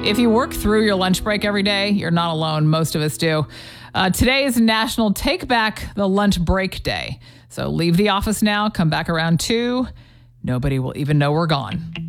If you work through your lunch break every day, you're not alone. Most of us do. Today is National Take Back the Lunch Break Day. So leave the office now, come back around 2. Nobody will even know we're gone.